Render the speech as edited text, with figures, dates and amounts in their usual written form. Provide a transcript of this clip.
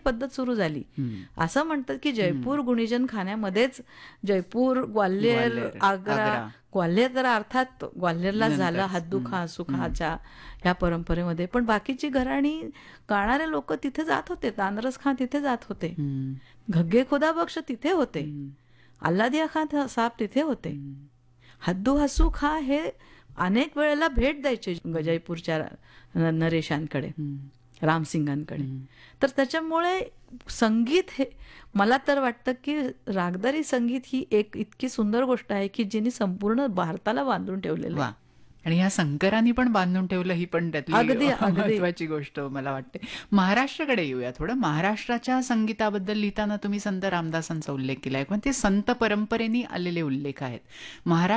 पद्धत सुरू झाली. असं म्हणतात की जयपूर गुणीजन खाण्यामध्येच जयपूर, ग्वाल्हेर, आग्रा, ग्वाल्हेर तर अर्थात ग्वाल्हेरला झालं हद्दू खा सुखाच्या ह्या परंपरेमध्ये, पण बाकीची घराणी गाणारे लोक तिथे जात होते. तानरस खान तिथे जात होते, घग्गे खुदा बख्श तिथे होते, अल्लादिया खान साहेब तिथे होते. हद्दू हसू खा हे अनेक वेळेला भेट द्यायचे जयपूरच्या नरेशांकडे, रामसिंगांकडे. तर त्याच्यामुळे संगीत हे मला तर वाटतं की रागदारी संगीत ही एक इतकी सुंदर गोष्ट आहे की जिने संपूर्ण भारताला बांधून ठेवलेलं आहे. आणि ह्या शंकरांनी पण बांधून ठेवलं ही पण त्यातली महत्वाची गोष्ट मला वाटते. महाराष्ट्राकडे येऊया थोडं. महाराष्ट्राच्या संगीताबद्दल लिहिताना तुम्ही संत रामदासांचा उल्लेख केलाय, पण ते संत परंपरेने आलेले उल्लेख आहेत.